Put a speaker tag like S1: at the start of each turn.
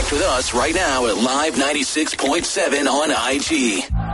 S1: Connect with us right now at Live 96.7 on IG.